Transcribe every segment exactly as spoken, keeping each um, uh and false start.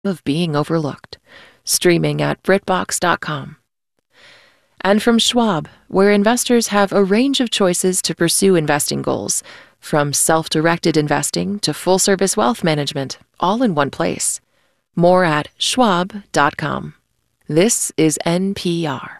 of being overlooked, streaming at BritBox dot com. And from Schwab, where investors have a range of choices to pursue investing goals, from self-directed investing to full-service wealth management, all in one place. More at schwab dot com. This is N P R.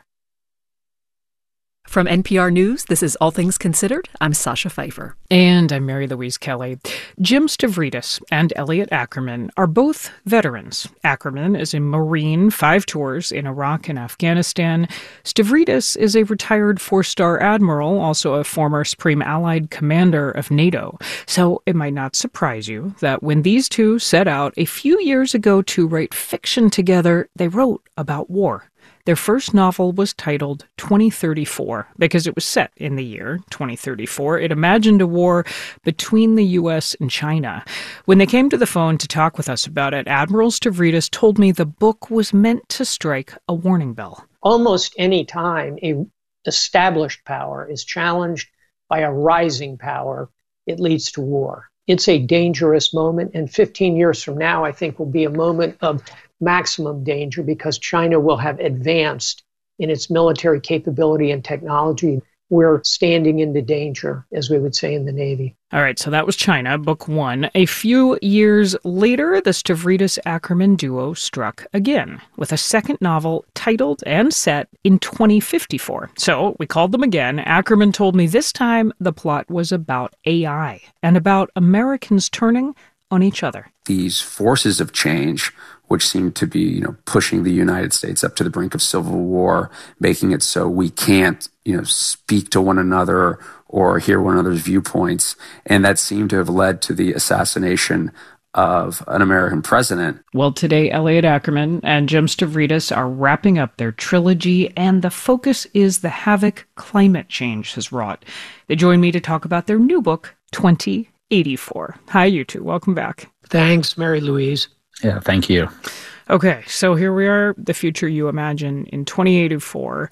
From N P R News, this is All Things Considered. I'm Sasha Pfeiffer. And I'm Mary Louise Kelly. Jim Stavridis and Elliot Ackerman are both veterans. Ackerman is a Marine, five tours in Iraq and Afghanistan. Stavridis is a retired four-star admiral, also a former Supreme Allied Commander of NATO. So it might not surprise you that when these two set out a few years ago to write fiction together, they wrote about war. Their first novel was titled twenty thirty-four because it was set in the year twenty thirty-four. It imagined a war between the U S and China. When they came to the phone to talk with us about it, Admiral Stavridis told me the book was meant to strike a warning bell. Almost any time a established power is challenged by a rising power, it leads to war. It's a dangerous moment, and fifteen years from now, I think, will be a moment of maximum danger because China will have advanced in its military capability and technology. We're standing into danger, as we would say in the Navy. All right, so that was China, book one. A few years later, the Stavridis-Ackerman duo struck again with a second novel titled and set in twenty fifty-four. So we called them again. Ackerman told me this time the plot was about A I and about Americans turning on each other. These forces of change, which seem to be, you know, pushing the United States up to the brink of civil war, making it so we can't, you know, speak to one another or hear one another's viewpoints. And that seemed to have led to the assassination of an American president. Well, today, Elliot Ackerman and Jim Stavridis are wrapping up their trilogy, and the focus is the havoc climate change has wrought. They join me to talk about their new book, twenty eighty-four. Hi, you two. Welcome back. Thanks, Mary Louise. Yeah, thank you. Okay, so here we are. The future you imagine in twenty eighty-four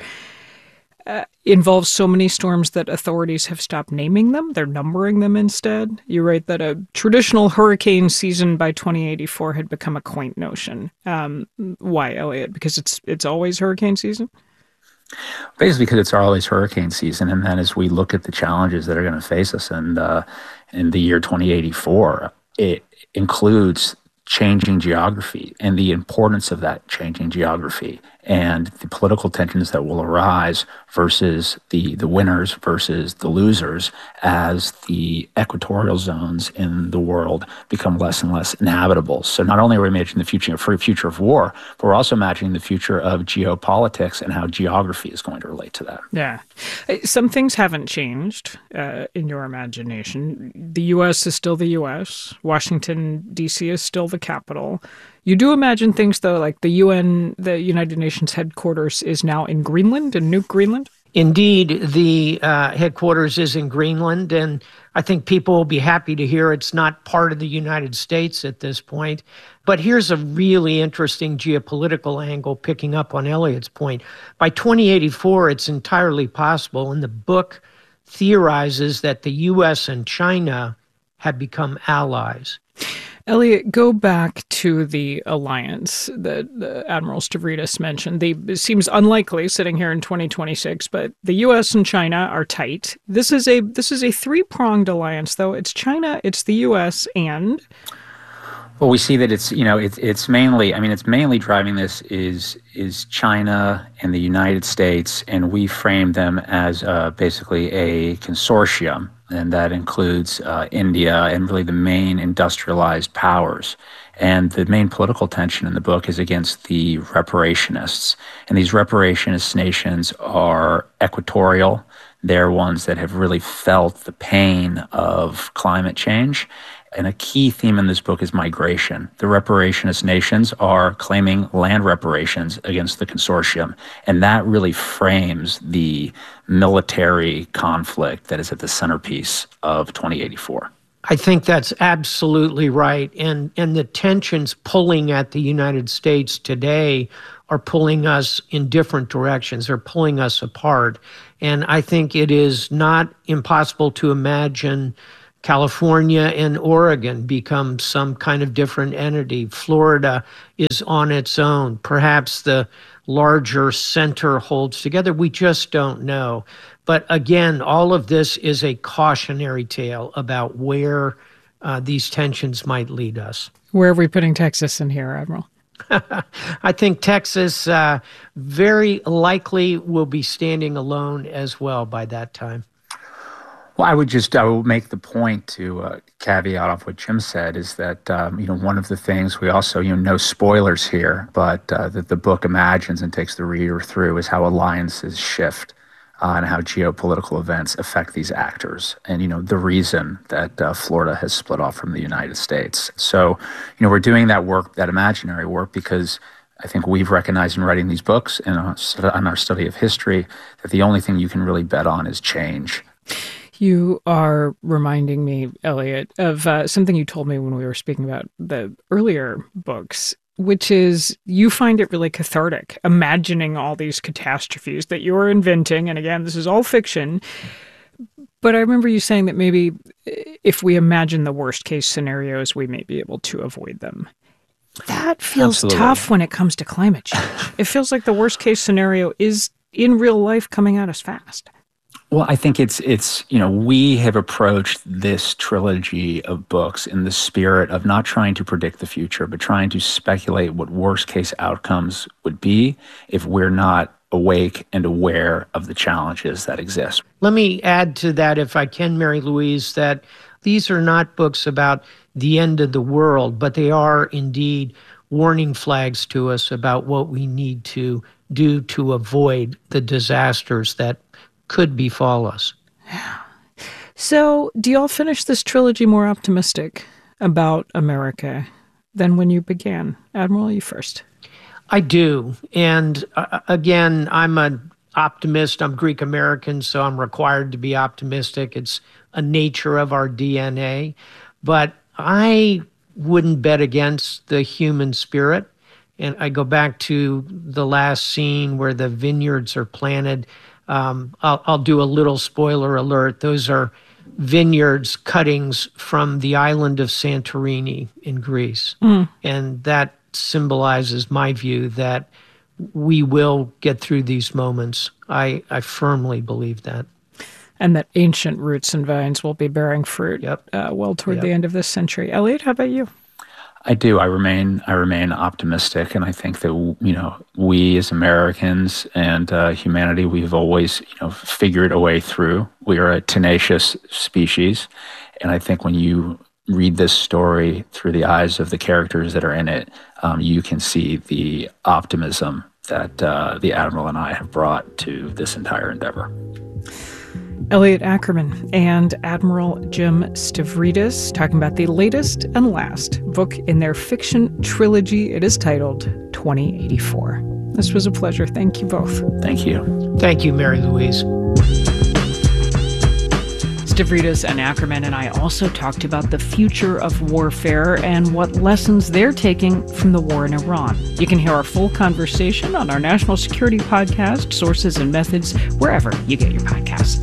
uh, involves so many storms that authorities have stopped naming them. They're numbering them instead. You write that a traditional hurricane season by twenty eighty-four had become a quaint notion. Um, why, Elliot? Because it's it's always hurricane season? Basically because it's always hurricane season, and then as we look at the challenges that are going to face us in, uh, in the year twenty eighty-four, it includes changing geography and the importance of that changing geography and the political tensions that will arise versus the, the winners versus the losers as the equatorial zones in the world become less and less inhabitable. So not only are we imagining the future, for future of war, but we're also imagining the future of geopolitics and how geography is going to relate to that. Yeah. Some things haven't changed uh, in your imagination. The U S is still the U S. Washington, D C is still the capital. You do imagine things, though, like the U N, the United Nations headquarters is now in Greenland, in Nuuk, Greenland? Indeed, the uh, headquarters is in Greenland, and I think people will be happy to hear it's not part of the United States at this point. But here's a really interesting geopolitical angle picking up on Elliot's point. By twenty eighty-four, it's entirely possible, and the book theorizes that the U S and China have become allies. Elliot, go back to the alliance that uh, Admiral Stavridis mentioned. The, it seems unlikely sitting here in twenty twenty-six, but the U S and China are tight. This is a this is a three-pronged alliance, though. It's China, it's the U S, and... Well, we see that it's, you know, it's it's mainly, I mean, it's mainly driving this is is China and the United States, and we frame them as uh, basically a consortium, and that includes uh, India and really the main industrialized powers. And the main political tension in the book is against the reparationists. And these reparationist nations are equatorial. They're ones that have really felt the pain of climate change. And a key theme in this book is migration. The reparationist nations are claiming land reparations against the consortium, and that really frames the military conflict that is at the centerpiece of twenty eighty-four. I think that's absolutely right. And, and the tensions pulling at the United States today are pulling us in different directions. They're pulling us apart. And I think it is not impossible to imagine California and Oregon become some kind of different entity. Florida is on its own. Perhaps the larger center holds together. We just don't know. But again, all of this is a cautionary tale about where uh, these tensions might lead us. Where are we putting Texas in here, Admiral? I think Texas uh, very likely will be standing alone as well by that time. Well, I would just I will make the point to uh, caveat off what Jim said is that um, you know one of the things we also you know no spoilers here, but uh, that the book imagines and takes the reader through is how alliances shift uh, and how geopolitical events affect these actors, and you know the reason that uh, Florida has split off from the United States. So you know we're doing that work, that imaginary work, because I think we've recognized in writing these books and in our study of history that the only thing you can really bet on is change. You are reminding me, Elliot, of uh, something you told me when we were speaking about the earlier books, which is you find it really cathartic, imagining all these catastrophes that you're inventing. And again, this is all fiction. But I remember you saying that maybe if we imagine the worst case scenarios, we may be able to avoid them. That feels Absolutely. tough when it comes to climate change. It feels like the worst case scenario is in real life coming at us fast. Well, I think it's, it's you know, we have approached this trilogy of books in the spirit of not trying to predict the future, but trying to speculate what worst case outcomes would be if we're not awake and aware of the challenges that exist. Let me add to that, if I can, Mary Louise, that these are not books about the end of the world, but they are indeed warning flags to us about what we need to do to avoid the disasters that could befall us. Yeah. So, do y'all finish this trilogy more optimistic about America than when you began? Admiral, you first. I do. And uh, again, I'm an optimist. I'm Greek American, so I'm required to be optimistic. It's a nature of our D N A. But I wouldn't bet against the human spirit. And I go back to the last scene where the vineyards are planted. Um, I'll, I'll do a little spoiler alert. Those are vineyards cuttings from the island of Santorini in Greece. Mm. And that symbolizes my view that we will get through these moments. I, I firmly believe that. And that ancient roots and vines will be bearing fruit yep. uh, well toward yep. the end of this century. Elliot, how about you? I do. I remain. I remain optimistic, and I think that you know we as Americans and uh, humanity, we've always you know figured a way through. We are a tenacious species, and I think when you read this story through the eyes of the characters that are in it, um, you can see the optimism that uh, the Admiral and I have brought to this entire endeavor. Elliot Ackerman and Admiral Jim Stavridis talking about the latest and last book in their fiction trilogy. It is titled twenty eighty-four. This was a pleasure. Thank you both. Thank you. Thank you, Mary Louise. Stavridis and Ackerman and I also talked about the future of warfare and what lessons they're taking from the war in Iran. You can hear our full conversation on our national security podcast, Sources and Methods, wherever you get your podcasts.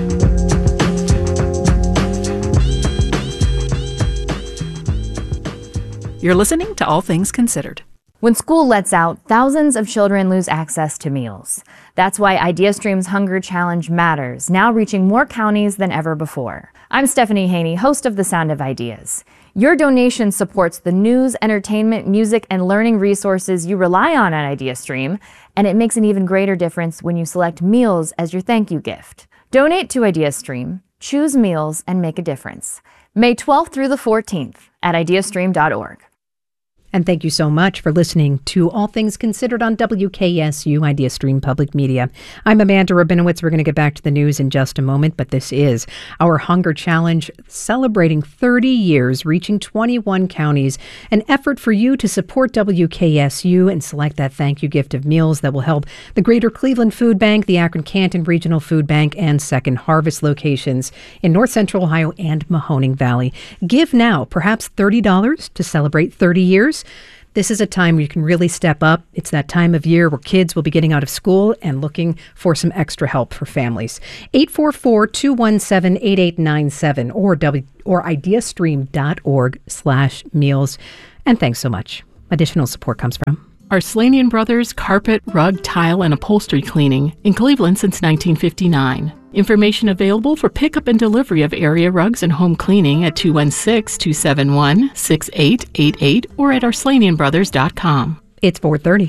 You're listening to All Things Considered. When school lets out, thousands of children lose access to meals. That's why IdeaStream's Hunger Challenge matters, now reaching more counties than ever before. I'm Stephanie Haney, host of The Sound of Ideas. Your donation supports the news, entertainment, music, and learning resources you rely on at IdeaStream, and it makes an even greater difference when you select meals as your thank you gift. Donate to IdeaStream, choose meals, and make a difference. May twelfth through the fourteenth at ideastream dot org. And thank you so much for listening to All Things Considered on W K S U IdeaStream Public Media. I'm Amanda Rabinowitz. We're going to get back to the news in just a moment, but this is our Hunger Challenge celebrating thirty years, reaching twenty-one counties, an effort for you to support W K S U and select that thank you gift of meals that will help the Greater Cleveland Food Bank, the Akron-Canton Regional Food Bank, and Second Harvest locations in North Central Ohio and Mahoning Valley. Give now, perhaps thirty dollars to celebrate thirty years. This is a time where you can really step up. It's that time of year where kids will be getting out of school and looking for some extra help for families. eight four four, two one seven, eight eight nine seven or w or ideastream.org slash meals. And thanks so much. Additional support comes from Arslanian Brothers Carpet, Rug, Tile, and Upholstery Cleaning in Cleveland since nineteen fifty-nine. Information available for pickup and delivery of area rugs and home cleaning at two one six, two seven one, six eight eight eight or at arslanian brothers dot com. It's four thirty.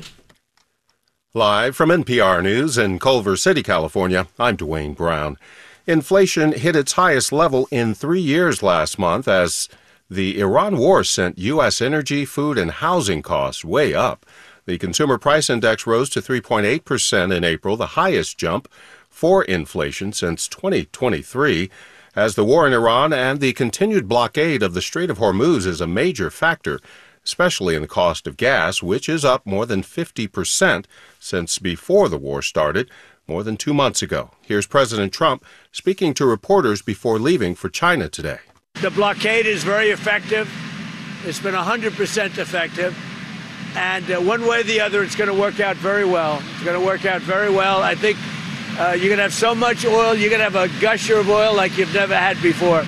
Live from N P R News in Culver City, California, I'm Dwayne Brown. Inflation hit its highest level in three years last month as the Iran war sent U S energy, food, and housing costs way up. The Consumer Price Index rose to three point eight percent in April, the highest jump for inflation since twenty twenty-three, as the war in Iran and the continued blockade of the Strait of Hormuz is a major factor, especially in the cost of gas, which is up more than fifty percent since before the war started, more than two months ago. Here's President Trump speaking to reporters before leaving for China today. The blockade is very effective. It's been one hundred percent effective. And uh, one way or the other, it's going to work out very well. It's going to work out very well. I think uh, you're going to have so much oil, you're going to have a gusher of oil like you've never had before.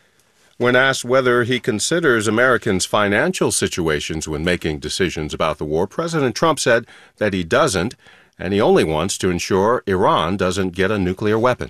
When asked whether he considers Americans' financial situations when making decisions about the war, President Trump said that he doesn't, and he only wants to ensure Iran doesn't get a nuclear weapon.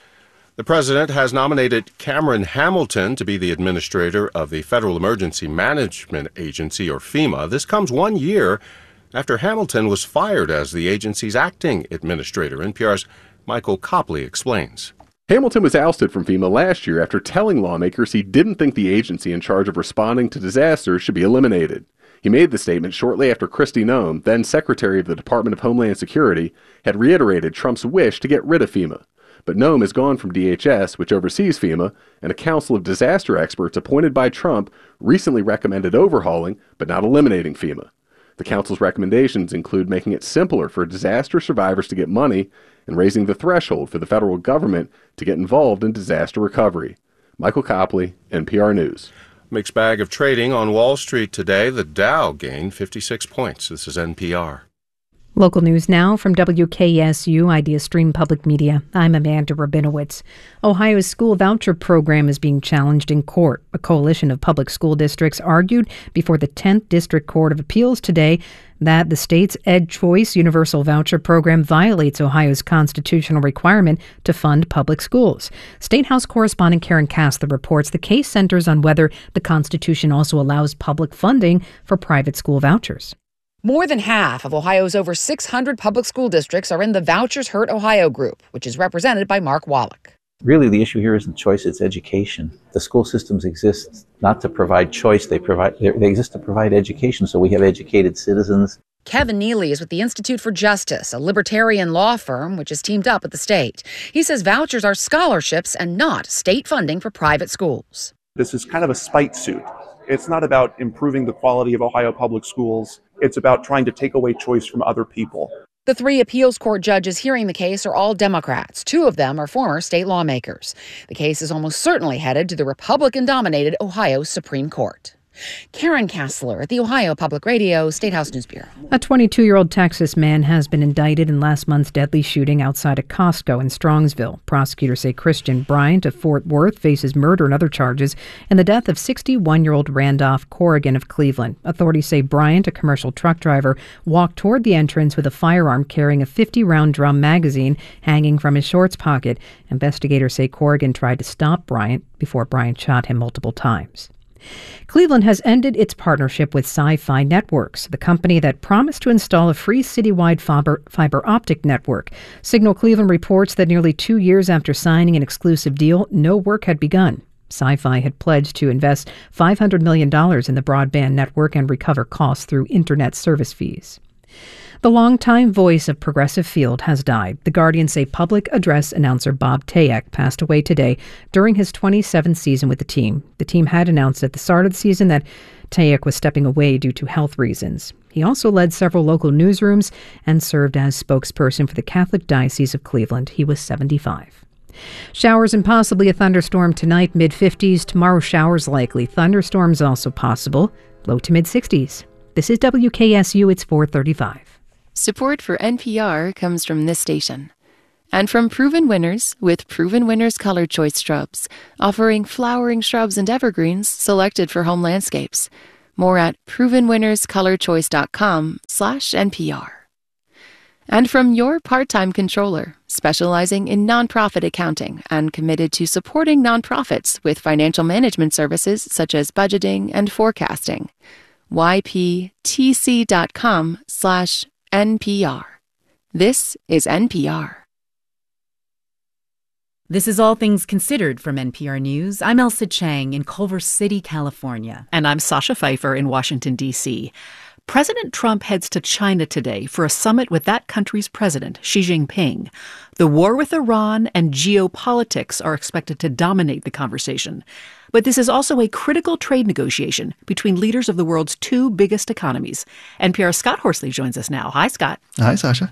The president has nominated Cameron Hamilton to be the administrator of the Federal Emergency Management Agency, or FEMA. This comes one year after Hamilton was fired as the agency's acting administrator. N P R's Michael Copley explains. Hamilton was ousted from FEMA last year after telling lawmakers he didn't think the agency in charge of responding to disasters should be eliminated. He made the statement shortly after Kristi Noem, then Secretary of the Department of Homeland Security, had reiterated Trump's wish to get rid of FEMA. But Noem is gone from D H S, which oversees FEMA, and a council of disaster experts appointed by Trump recently recommended overhauling, but not eliminating FEMA. The council's recommendations include making it simpler for disaster survivors to get money and raising the threshold for the federal government to get involved in disaster recovery. Michael Copley, N P R News. Mixed bag of trading on Wall Street today. The Dow gained fifty-six points. This is N P R. Local news now from W K S U Idea Stream Public Media. I'm Amanda Rabinowitz. Ohio's school voucher program is being challenged in court. A coalition of public school districts argued before the tenth District Court of Appeals today that the state's EdChoice universal voucher program violates Ohio's constitutional requirement to fund public schools. State House correspondent Karen Kassler reports the case centers on whether the Constitution also allows public funding for private school vouchers. More than half of Ohio's over six hundred public school districts are in the Vouchers Hurt Ohio group, which is represented by Mark Wallach. Really, the issue here isn't choice, it's education. The school systems exist not to provide choice, they provide they exist to provide education, so we have educated citizens. Kevin Neely is with the Institute for Justice, a libertarian law firm which has teamed up with the state. He says vouchers are scholarships and not state funding for private schools. This is kind of a spite suit. It's not about improving the quality of Ohio public schools. It's about trying to take away choice from other people. The three appeals court judges hearing the case are all Democrats. Two of them are former state lawmakers. The case is almost certainly headed to the Republican-dominated Ohio Supreme Court. Karen Kassler at the Ohio Public Radio State House News Bureau. A twenty-two-year-old Texas man has been indicted in last month's deadly shooting outside a Costco in Strongsville. Prosecutors say Christian Bryant of Fort Worth faces murder and other charges in the death of sixty-one-year-old Randolph Corrigan of Cleveland. Authorities say Bryant, a commercial truck driver, walked toward the entrance with a firearm carrying a fifty-round drum magazine hanging from his shorts pocket. Investigators say Corrigan tried to stop Bryant before Bryant shot him multiple times. Cleveland has ended its partnership with Sci-Fi Networks, the company that promised to install a free citywide fiber, fiber optic network. Signal Cleveland reports that nearly two years after signing an exclusive deal, no work had begun. Sci-Fi had pledged to invest five hundred million dollars in the broadband network and recover costs through internet service fees. The longtime voice of Progressive Field has died. The Guardian say public address announcer Bob Tayek passed away today during his twenty-seventh season with the team. The team had announced at the start of the season that Tayek was stepping away due to health reasons. He also led several local newsrooms and served as spokesperson for the Catholic Diocese of Cleveland. He was seventy-five. Showers and possibly a thunderstorm tonight, mid fifties. Tomorrow, showers likely. Thunderstorms also possible, low to mid sixties. This is W K S U. It's four thirty-five. Support for N P R comes from this station. And from Proven Winners with Proven Winners Color Choice Shrubs, offering flowering shrubs and evergreens selected for home landscapes. More at proven winners color choice dot com slash N P R. And from Your Part-Time Controller, specializing in nonprofit accounting and committed to supporting nonprofits with financial management services such as budgeting and forecasting. Y P T C dot com slash N P R. This is N P R. This is All Things Considered from N P R News. I'm Elsa Chang in Culver City, California. And I'm Sasha Pfeiffer in Washington, D C President Trump heads to China today for a summit with that country's president, Xi Jinping. The war with Iran and geopolitics are expected to dominate the conversation. But this is also a critical trade negotiation between leaders of the world's two biggest economies. N P R's Scott Horsley joins us now. Hi, Scott. Hi, Sasha.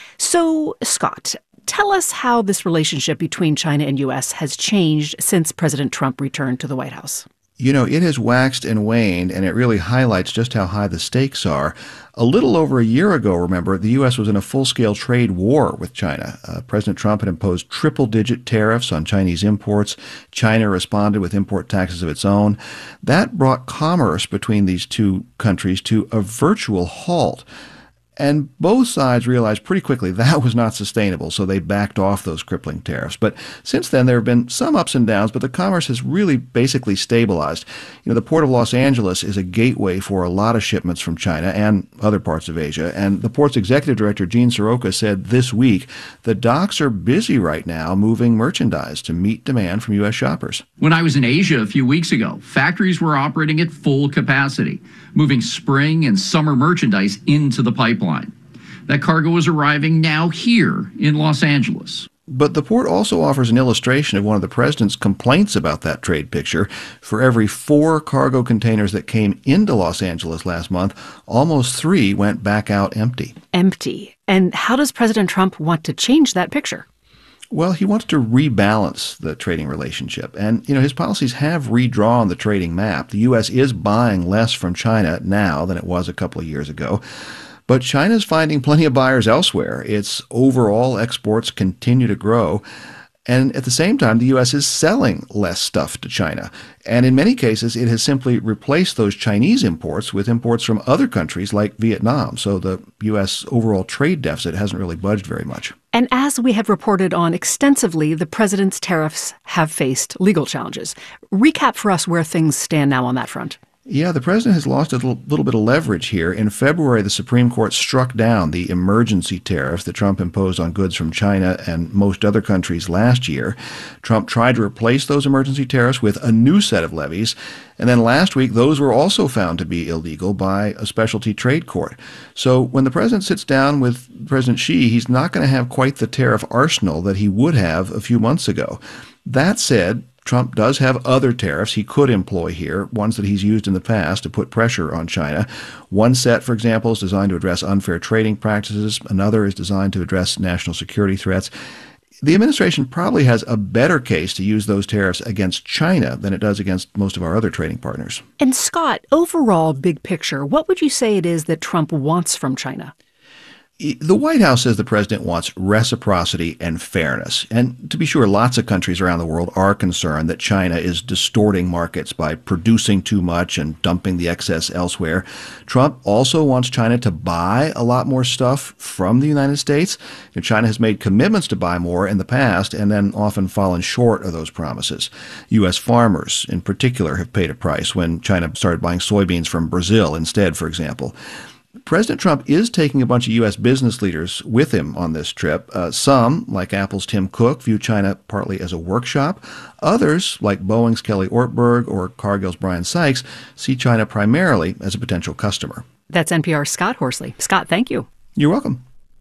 So, Scott, tell us how this relationship between China and U S has changed since President Trump returned to the White House. You know, it has waxed and waned, and it really highlights just how high the stakes are. A little over a year ago, remember, the U S was in a full-scale trade war with China. Uh, President Trump had imposed triple-digit tariffs on Chinese imports. China responded with import taxes of its own. That brought commerce between these two countries to a virtual halt. And both sides realized pretty quickly that was not sustainable, so they backed off those crippling tariffs. But since then, there have been some ups and downs, but the commerce has really basically stabilized. You know, the Port of Los Angeles is a gateway for a lot of shipments from China and other parts of Asia. And the port's executive director, Gene Soroka, said this week the docks are busy right now moving merchandise to meet demand from U S shoppers. When I was in Asia a few weeks ago, factories were operating at full capacity, moving spring and summer merchandise into the pipeline. That cargo is arriving now here in Los Angeles. But the port also offers an illustration of one of the president's complaints about that trade picture. For every four cargo containers that came into Los Angeles last month, almost three went back out empty. Empty. And how does President Trump want to change that picture? Well, he wants to rebalance the trading relationship. And, you know, his policies have redrawn the trading map. The U S is buying less from China now than it was a couple of years ago. But China's finding plenty of buyers elsewhere. Its overall exports continue to grow. And at the same time, the U S is selling less stuff to China. And in many cases, it has simply replaced those Chinese imports with imports from other countries like Vietnam. So the U S overall trade deficit hasn't really budged very much. And as we have reported on extensively, the president's tariffs have faced legal challenges. Recap for us where things stand now on that front. Yeah, the president has lost a little, little bit of leverage here. In February, the Supreme Court struck down the emergency tariffs that Trump imposed on goods from China and most other countries last year. Trump tried to replace those emergency tariffs with a new set of levies. And then last week, those were also found to be illegal by a specialty trade court. So when the president sits down with President Xi, he's not going to have quite the tariff arsenal that he would have a few months ago. That said, Trump does have other tariffs he could employ here, ones that he's used in the past to put pressure on China. One set, for example, is designed to address unfair trading practices. Another is designed to address national security threats. The administration probably has a better case to use those tariffs against China than it does against most of our other trading partners. And Scott, overall, big picture, what would you say it is that Trump wants from China? The White House says the president wants reciprocity and fairness. And to be sure, lots of countries around the world are concerned that China is distorting markets by producing too much and dumping the excess elsewhere. Trump also wants China to buy a lot more stuff from the United States. You know, China has made commitments to buy more in the past and then often fallen short of those promises. U S farmers, in particular, have paid a price when China started buying soybeans from Brazil instead, for example. President Trump is taking a bunch of U S business leaders with him on this trip. Uh, some, like Apple's Tim Cook, view China partly as a workshop. Others, like Boeing's Kelly Ortberg or Cargill's Brian Sykes, see China primarily as a potential customer. That's N P R's Scott Horsley. Scott, thank you. You're welcome.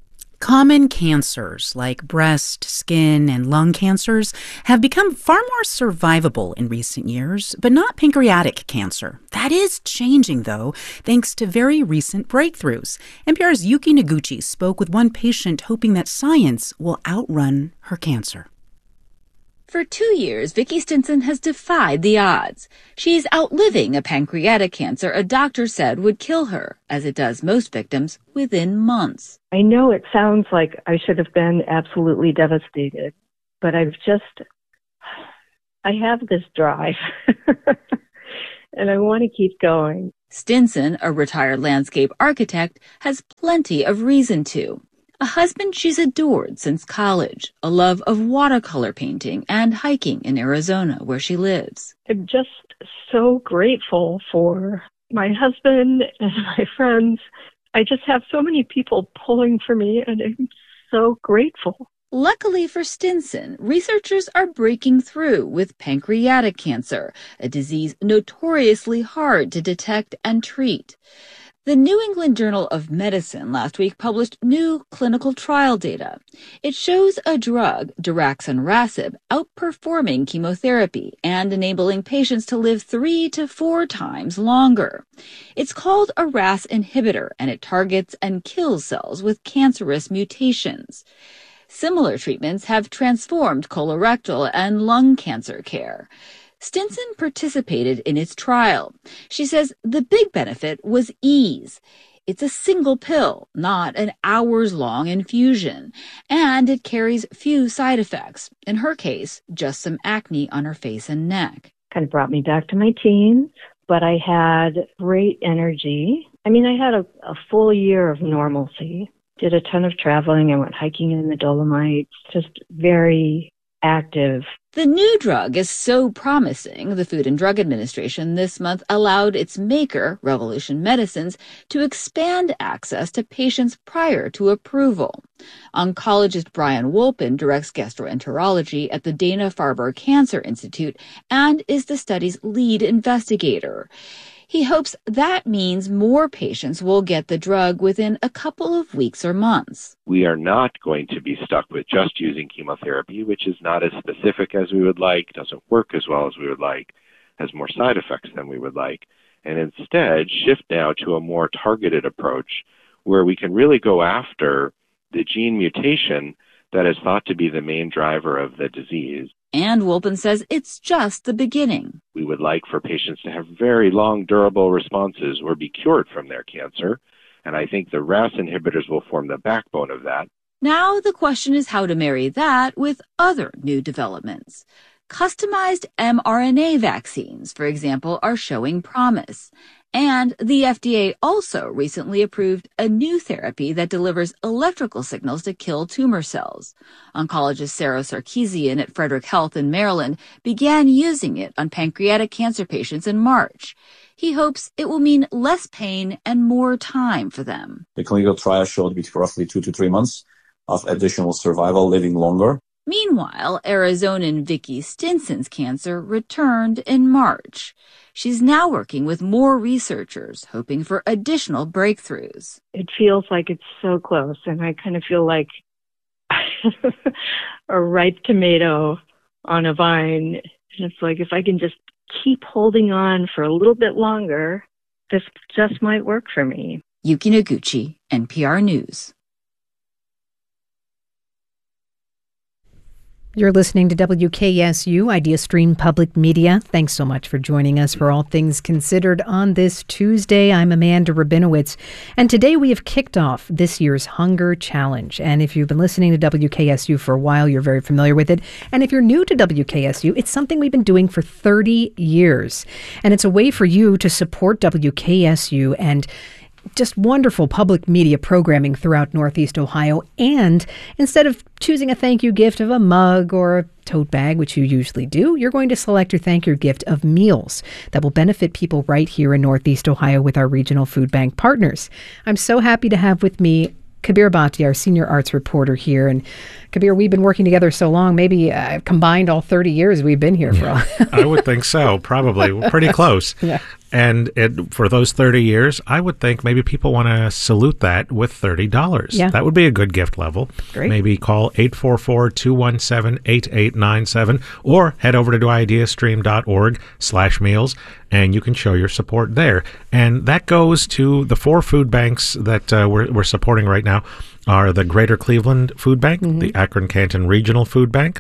Common cancers like breast, skin, and lung cancers have become far more survivable in recent years, but not pancreatic cancer. That is changing, though, thanks to very recent breakthroughs. N P R's Yuki Noguchi spoke with one patient hoping that science will outrun her cancer. For two years, Vicki Stinson has defied the odds. She's outliving a pancreatic cancer a doctor said would kill her, as it does most victims, within months. I know it sounds like I should have been absolutely devastated, but I've just, I have this drive, and I want to keep going. Stinson, a retired landscape architect, has plenty of reason to. A husband she's adored since college, a love of watercolor painting and hiking in Arizona, where she lives. I'm just so grateful for my husband and my friends. I just have so many people pulling for me, and I'm so grateful. Luckily for Stinson, researchers are breaking through with pancreatic cancer, a disease notoriously hard to detect and treat. The New England Journal of Medicine last week published new clinical trial data. It shows a drug, daraxonrasib, outperforming chemotherapy and enabling patients to live three to four times longer. It's called a R A S inhibitor, and it targets and kills cells with cancerous mutations. Similar treatments have transformed colorectal and lung cancer care. Stinson participated in its trial. She says the big benefit was ease. It's a single pill, not an hours-long infusion, and it carries few side effects. In her case, just some acne on her face and neck. Kind of brought me back to my teens, but I had great energy. I mean, I had a, a full year of normalcy. Did a ton of traveling. I went hiking in the Dolomites, just very active. The new drug is so promising, the Food and Drug Administration this month allowed its maker, Revolution Medicines, to expand access to patients prior to approval. Oncologist Brian Wolpin directs gastroenterology at the Dana-Farber Cancer Institute and is the study's lead investigator. He hopes that means more patients will get the drug within a couple of weeks or months. We are not going to be stuck with just using chemotherapy, which is not as specific as we would like, doesn't work as well as we would like, has more side effects than we would like, and instead shift now to a more targeted approach where we can really go after the gene mutation that is thought to be the main driver of the disease. And Wolpin says it's just the beginning. We would like for patients to have very long, durable responses or be cured from their cancer. And I think the R A S inhibitors will form the backbone of that. Now the question is how to marry that with other new developments. Customized mRNA vaccines, for example, are showing promise. And the F D A also recently approved a new therapy that delivers electrical signals to kill tumor cells. Oncologist Sarah Sarkeesian at Frederick Health in Maryland began using it on pancreatic cancer patients in March. He hopes it will mean less pain and more time for them. The clinical trial showed between roughly two to three months of additional survival, living longer. Meanwhile, Arizonan Vicki Stinson's cancer returned in March. She's now working with more researchers, hoping for additional breakthroughs. It feels like it's so close, and I kind of feel like a ripe tomato on a vine. And it's like if I can just keep holding on for a little bit longer, this just might work for me. Yuki Noguchi, N P R News. You're listening to W K S U, Idea Stream Public Media. Thanks so much for joining us for All Things Considered on this Tuesday. I'm Amanda Rabinowitz, and today we have kicked off this year's Hunger Challenge. And if you've been listening to W K S U for a while, you're very familiar with it. And if you're new to W K S U, it's something we've been doing for thirty years. And it's a way for you to support W K S U and just wonderful public media programming throughout Northeast Ohio. And instead of choosing a thank you gift of a mug or a tote bag, which you usually do, you're going to select your thank you gift of meals that will benefit people right here in Northeast Ohio with our regional food bank partners. I'm so happy to have with me Kabir Bhatti, our senior arts reporter here. And Kabir, we've been working together so long, maybe uh, combined all thirty years we've been here for all. I would think so, probably. We're pretty close. Yeah. And it, for those thirty years, I would think maybe people want to salute that with thirty dollars. Yeah. That would be a good gift level. Great. Maybe call eight four four, two one seven, eight eight nine seven or head over to ideastream.org slash meals and you can show your support there. And that goes to the four food banks that uh, we're, we're supporting right now are the Greater Cleveland Food Bank, mm-hmm. the Akron Canton Regional Food Bank,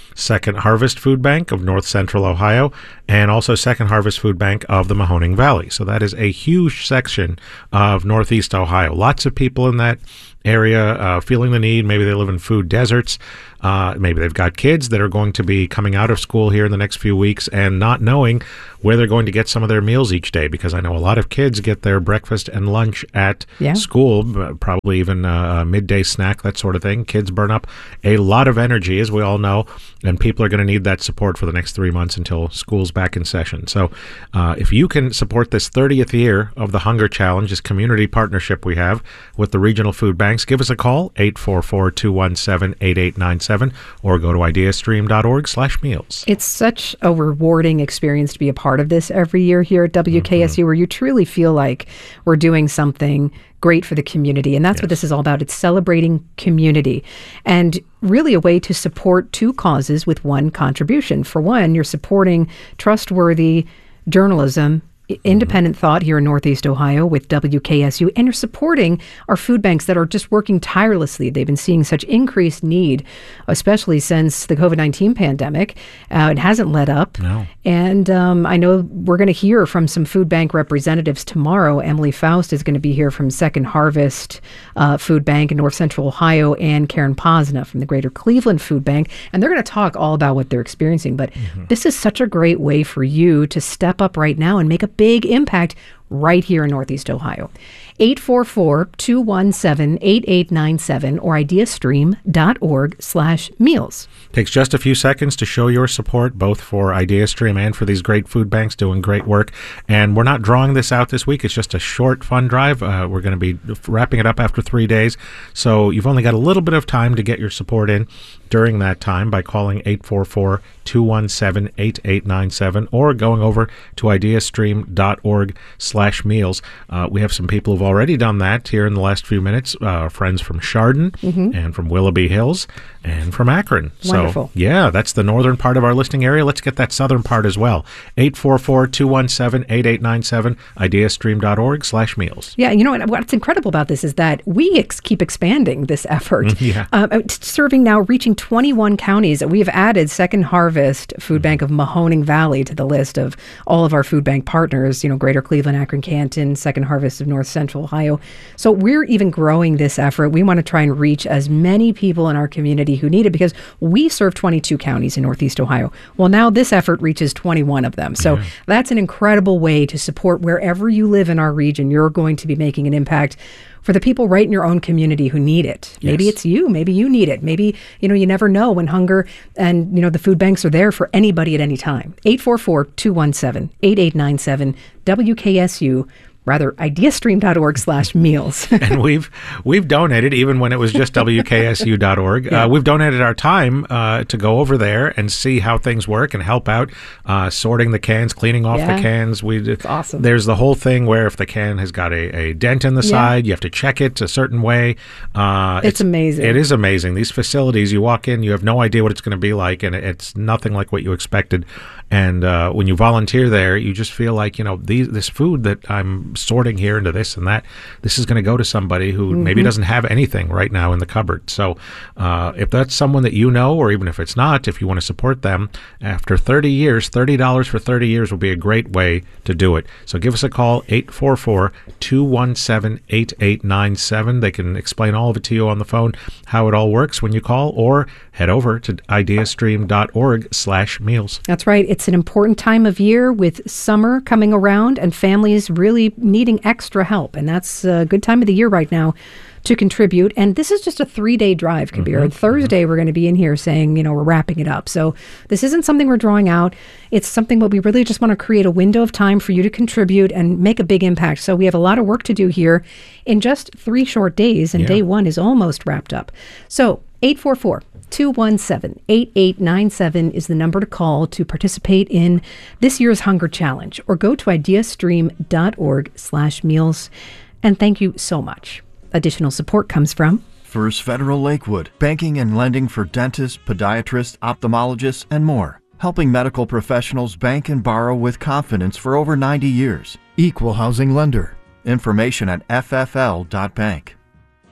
Second Harvest Food Bank of North Central Ohio, and also Second Harvest Food Bank of the Mahoning Valley. So that is a huge section of Northeast Ohio. Lots of people in that area uh, feeling the need. Maybe they live in food deserts. Uh, maybe they've got kids that are going to be coming out of school here in the next few weeks and not knowing where they're going to get some of their meals each day, because I know a lot of kids get their breakfast and lunch at yeah. school, probably even a midday snack, that sort of thing. Kids burn up a lot of energy, as we all know, and people are going to need that support for the next three months until school's back in session. So uh, if you can support this thirtieth year of the Hunger Challenge, this community partnership we have with the regional food banks, give us a call, eight four four, two one seven, eight eight nine seven, or go to ideastream.org slash meals. It's such a rewarding experience to be a part of this every year here at W K S U, mm-hmm. where you truly feel like we're doing something great for the community. And that's yes. what this is all about. It's celebrating community and really a way to support two causes with one contribution. For one, you're supporting trustworthy journalism, independent thought here in Northeast Ohio with W K S U, and you're supporting our food banks that are just working tirelessly. They've been seeing such increased need, especially since the covid nineteen pandemic. Uh, it hasn't let up. No. And um, I know we're going to hear from some food bank representatives tomorrow. Emily Faust is going to be here from Second Harvest uh, Food Bank in North Central Ohio, and Karen Posna from the Greater Cleveland Food Bank. And they're going to talk all about what they're experiencing. But mm-hmm. this is such a great way for you to step up right now and make a big impact right here in Northeast Ohio. eight four four, two one seven, eight eight nine seven or ideastream.org slash meals. Takes just a few seconds to show your support, both for IdeaStream and for these great food banks doing great work. And we're not drawing this out this week. It's just a short fund drive. Uh, we're going to be wrapping it up after three days. So you've only got a little bit of time to get your support in during that time by calling eight four four, two one seven, eight eight nine seven or going over to ideastream.org slash meals. Uh, we have some people who've already done that here in the last few minutes. Uh, friends from Chardon mm-hmm. and from Willoughby Hills and from Akron. Wonderful. So, yeah, that's the northern part of our listing area. Let's get that southern part as well. eight four four, two one seven, eight eight nine seven, ideastream.org slash meals. Yeah, you know what, what's incredible about this is that we ex- keep expanding this effort. Yeah. Um, serving now, reaching twenty-one counties. We have added Second Harvest Food Bank of Mahoning Valley to the list of all of our food bank partners, you know, Greater Cleveland, Akron, Canton, Second Harvest of North Central Ohio. So we're even growing this effort. We want to try and reach as many people in our community who need it, because we serve twenty-two counties in Northeast Ohio. Well, now this effort reaches twenty-one of them. So yeah. that's an incredible way to support wherever you live in our region. You're going to be making an impact for the people right in your own community who need it. Maybe yes. it's you. Maybe you need it. Maybe, you know, you never know when hunger and, you know, the food banks are there for anybody at any time. eight four four, two one seven, eight eight nine seven, W K S U. Rather, ideastream.org slash meals. And we've we've donated, even when it was just W K S U dot org. Yeah. Uh, we've donated our time uh, to go over there and see how things work and help out, uh, sorting the cans, cleaning off yeah. the cans. We It's awesome. There's the whole thing where if the can has got a, a dent in the yeah. side, you have to check it a certain way. Uh, it's, it's amazing. It is amazing. These facilities, you walk in, you have no idea what it's going to be like, and it's nothing like what you expected. And uh, when you volunteer there, you just feel like, you know, these, this food that I'm sorting here into this and that, this is going to go to somebody who mm-hmm. maybe doesn't have anything right now in the cupboard. So uh, if that's someone that you know, or even if it's not, if you want to support them, after thirty years, thirty dollars for thirty years will be a great way to do it. So give us a call, eight four four, two one seven, eight eight nine seven. They can explain all of it to you on the phone, how it all works when you call, or head over to ideastream.org slash meals. That's right. It's an important time of year with summer coming around and families really needing extra help. And that's a good time of the year right now to contribute. And this is just a three-day drive, Kabir. Mm-hmm. Thursday, we're going to be in here saying, you know, we're wrapping it up. So this isn't something we're drawing out. It's something that we really just want to create a window of time for you to contribute and make a big impact. So we have a lot of work to do here in just three short days, and yeah. day one is almost wrapped up. So eight four four, two one seven, eight eight nine seven is the number to call to participate in this year's Hunger Challenge, or go to ideastream.org slash meals. And thank you so much. Additional support comes from First Federal Lakewood, banking and lending for dentists, podiatrists, ophthalmologists, and more, helping medical professionals bank and borrow with confidence for over ninety years. Equal housing lender. Information at f f l dot bank.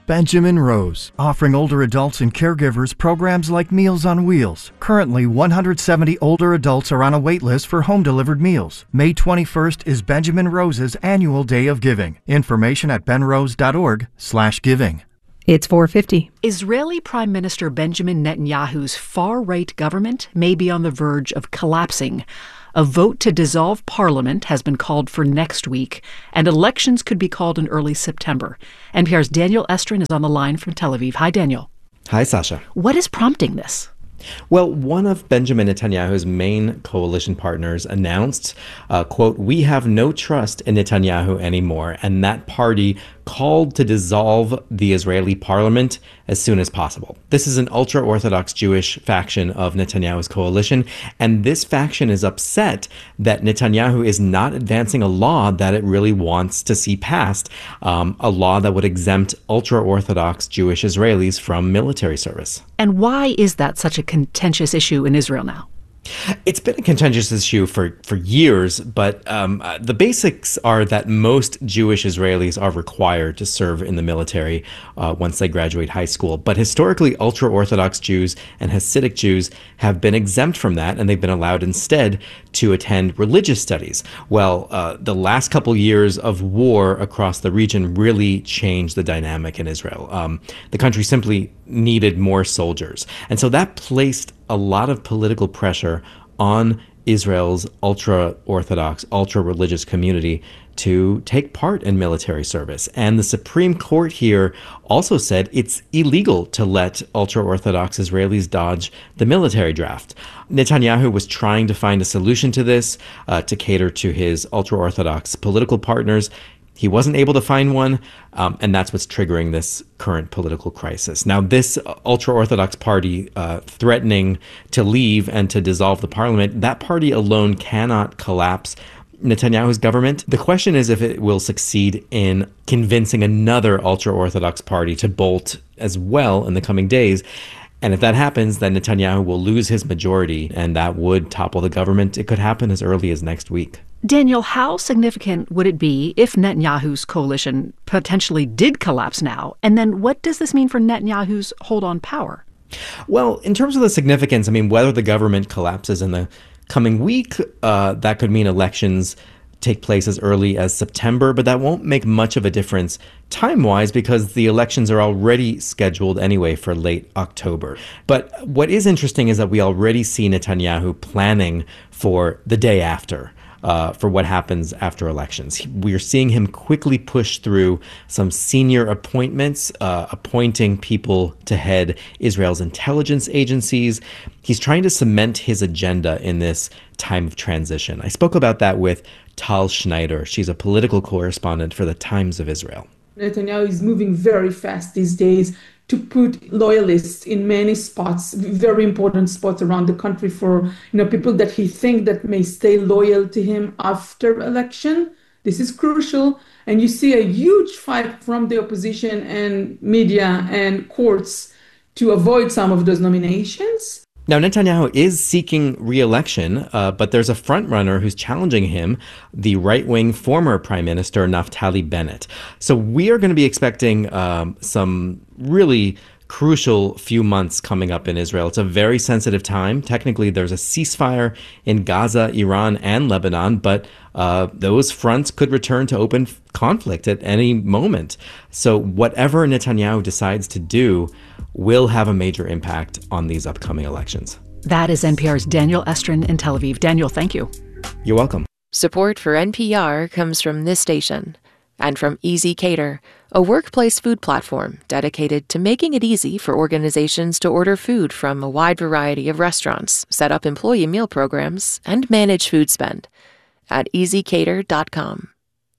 Benjamin Rose, offering older adults and caregivers programs like Meals on Wheels. Currently, one hundred seventy older adults are on a wait list for home-delivered meals. May twenty-first is Benjamin Rose's annual Day of Giving. Information at benrose.org slash giving. It's four fifty. Israeli Prime Minister Benjamin Netanyahu's far-right government may be on the verge of collapsing. A vote to dissolve parliament has been called for next week, and elections could be called in early September. N P R's Daniel Estrin is on the line from Tel Aviv. Hi, Daniel. Hi, Sasha. What is prompting this? Well, one of Benjamin Netanyahu's main coalition partners announced, uh, quote, "We have no trust in Netanyahu anymore," and that party called to dissolve the Israeli parliament as soon as possible. This is an ultra-Orthodox Jewish faction of Netanyahu's coalition, and this faction is upset that Netanyahu is not advancing a law that it really wants to see passed, um, a law that would exempt ultra-Orthodox Jewish Israelis from military service. And why is that such a contentious issue in Israel now? It's been a contentious issue for, for years, but um, uh, the basics are that most Jewish Israelis are required to serve in the military uh, once they graduate high school. But historically, ultra-Orthodox Jews and Hasidic Jews have been exempt from that, and they've been allowed instead to attend religious studies. Well, uh, the last couple years of war across the region really changed the dynamic in Israel. Um, the country simply needed more soldiers. And so that placed a lot of political pressure on Israel's ultra-Orthodox, ultra-religious community to take part in military service. And the Supreme Court here also said it's illegal to let ultra-Orthodox Israelis dodge the military draft. Netanyahu was trying to find a solution to this, uh, to cater to his ultra-Orthodox political partners. He wasn't able to find one, um, and that's what's triggering this current political crisis. Now, this ultra-Orthodox party uh, threatening to leave and to dissolve the parliament, that party alone cannot collapse Netanyahu's government. The question is if it will succeed in convincing another ultra-Orthodox party to bolt as well in the coming days. And if that happens, then Netanyahu will lose his majority, and that would topple the government. It could happen as early as next week. Daniel, how significant would it be if Netanyahu's coalition potentially did collapse now? And then what does this mean for Netanyahu's hold on power? Well, in terms of the significance, I mean, whether the government collapses in the coming week, uh, that could mean elections take place as early as September, but that won't make much of a difference time-wise because the elections are already scheduled anyway for late October. But what is interesting is that we already see Netanyahu planning for the day after. Uh, for what happens after elections. We are seeing him quickly push through some senior appointments, uh, appointing people to head Israel's intelligence agencies. He's trying to cement his agenda in this time of transition. I spoke about that with Tal Schneider. She's a political correspondent for the Times of Israel. Netanyahu is moving very fast these days to put loyalists in many spots, very important spots around the country for, you know, people that he thinks that may stay loyal to him after election. This is crucial. And you see a huge fight from the opposition and media and courts to avoid some of those nominations. Now, Netanyahu is seeking re-election, uh, but there's a frontrunner who's challenging him, the right-wing former Prime Minister Naftali Bennett. So we are going to be expecting um, some really crucial few months coming up in Israel. It's a very sensitive time. Technically, there's a ceasefire in Gaza, Iran, and Lebanon, but uh, those fronts could return to open f- conflict at any moment. So whatever Netanyahu decides to do will have a major impact on these upcoming elections. That is N P R's Daniel Estrin in Tel Aviv. Daniel, thank you. You're welcome. Support for N P R comes from this station and from Easy Cater, a workplace food platform dedicated to making it easy for organizations to order food from a wide variety of restaurants, set up employee meal programs, and manage food spend at easy cater dot com.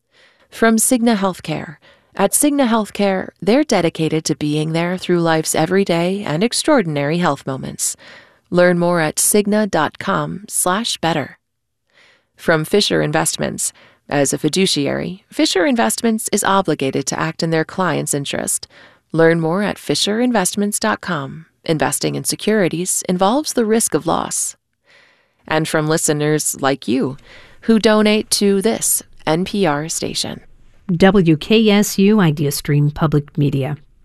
From Cigna Healthcare. At Cigna Healthcare, they're dedicated to being there through life's everyday and extraordinary health moments. Learn more at cigna dot com slash better. From Fisher Investments. As a fiduciary, Fisher Investments is obligated to act in their client's interest. Learn more at fisher investments dot com. Investing in securities involves the risk of loss. And from listeners like you, who donate to this N P R station. W K S U Idea Stream Public Media.